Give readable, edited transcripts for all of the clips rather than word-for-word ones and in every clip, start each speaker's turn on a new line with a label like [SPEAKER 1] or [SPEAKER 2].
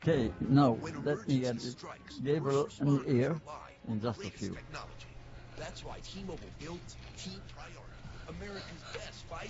[SPEAKER 1] Okay, now let me get Gabriel in the ear in just a few.
[SPEAKER 2] That's why T-Mobile built T-Priority, America's best 5G.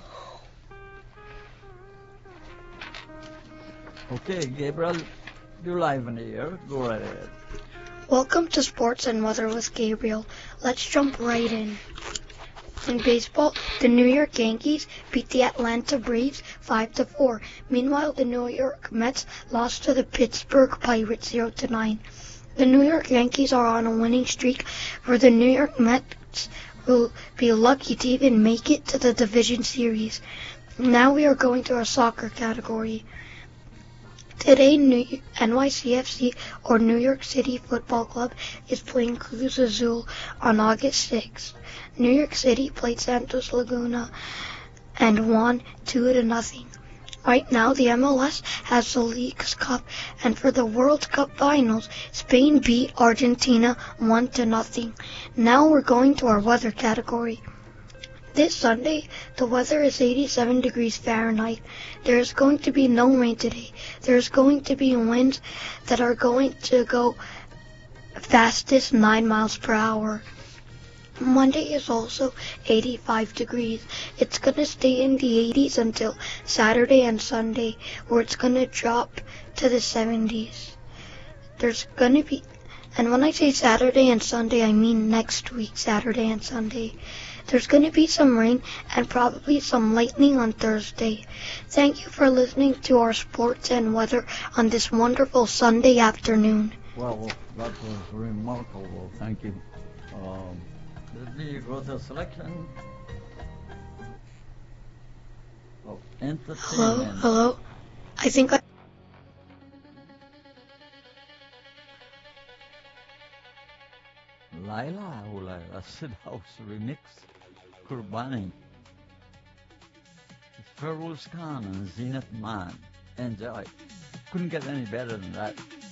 [SPEAKER 1] Okay, Gabriel, you're live in the air. Go right ahead.
[SPEAKER 3] Welcome to Sports and Weather with Gabriel. Let's jump right in. In baseball, the New York Yankees beat the Atlanta Braves 5-4. Meanwhile, the New York Mets lost to the Pittsburgh Pirates 0-9. The New York Yankees are on a winning streak, for the New York Mets will be lucky to even make it to the division series. Now we are going to our soccer category. Today, NYCFC, or New York City Football Club, is playing Cruz Azul on August 6th. New York City played Santos Laguna and won 2-0. Right now, the MLS has the Leagues Cup, and for the World Cup finals, Spain beat Argentina 1-0. Now we're going to our weather category. This Sunday, the weather is 87 degrees Fahrenheit. There is going to be no rain today. There is going to be winds that are going to go fastest 9 miles per hour. Monday is also 85 degrees. It's going to stay in the 80s until Saturday and Sunday, where it's going to drop to the 70s. There's going to be, and when I say Saturday and Sunday, I mean next week, Saturday and Sunday. There's going to be some rain and probably some lightning on Thursday. Thank you for listening to our sports and weather on this wonderful Sunday afternoon.
[SPEAKER 1] Well, that was remarkable. Thank you. Let me go to selection. Oh, entertainment.
[SPEAKER 3] Hello. I think
[SPEAKER 1] Laila Ulaila Sid House Remix Kurbani. Feroz Khan and Zinat Man. Enjoy. Couldn't get any better than that.